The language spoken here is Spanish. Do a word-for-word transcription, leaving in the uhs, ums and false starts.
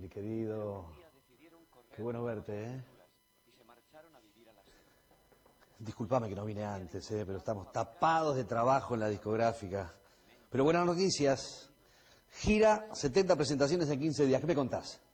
querido. Qué bueno verte, ¿eh? Disculpame que no vine antes, ¿eh? Pero estamos tapados de trabajo en la discográfica. Pero buenas noticias. Gira, setenta presentaciones en quince días. ¿Qué me contás?